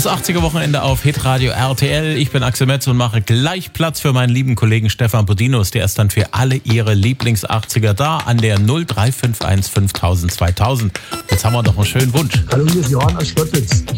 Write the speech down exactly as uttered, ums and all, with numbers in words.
Das achtziger-Wochenende auf Hitradio R T L. Ich bin Axel Metz und mache gleich Platz für meinen lieben Kollegen Stefan Bodinus. Der ist dann für alle ihre Lieblings-achtziger da an der null drei fünf eins fünftausend zweitausend. Jetzt haben wir noch einen schönen Wunsch. Hallo, hier ist Johann aus Stottwitz.